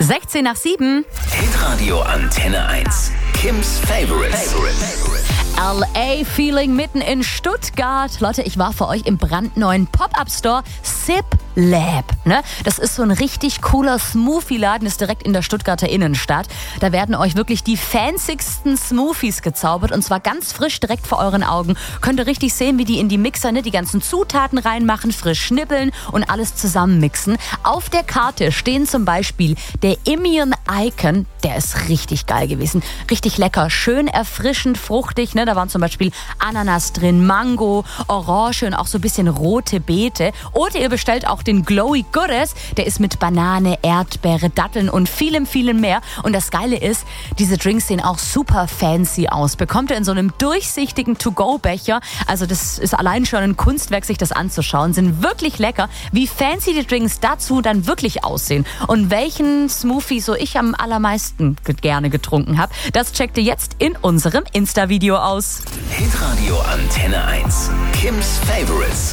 6:10. Hitradio Antenne 1. Kims Favorites. LA Feeling mitten in Stuttgart. Leute, ich war für euch im brandneuen Pop-Up-Store Sip Lab. Ne? Das ist so ein richtig cooler Smoothie-Laden, ist direkt in der Stuttgarter Innenstadt. Da werden euch wirklich die fancysten Smoothies gezaubert und zwar ganz frisch direkt vor euren Augen. Könnt ihr richtig sehen, wie die in die Mixer die ganzen Zutaten reinmachen, frisch schnippeln und alles zusammenmixen. Auf der Karte stehen zum Beispiel der Immune Icon, der ist richtig geil gewesen. Richtig lecker, schön erfrischend, fruchtig. Ne? Da waren zum Beispiel Ananas drin, Mango, Orange und auch so ein bisschen rote Beete. Oder ihr bestellt auch den Glowy Goodness, der ist mit Banane, Erdbeere, Datteln und vielem mehr. Und das Geile ist, diese Drinks sehen auch super fancy aus. Bekommt ihr in so einem durchsichtigen To-Go-Becher. Also das ist allein schon ein Kunstwerk, sich das anzuschauen. Sind wirklich lecker. Wie fancy die Drinks dazu dann wirklich aussehen und welchen Smoothie so ich am allermeisten gerne getrunken habe, das checkt ihr jetzt in unserem Insta-Video aus. Hitradio Antenne 1. Kims Favorites.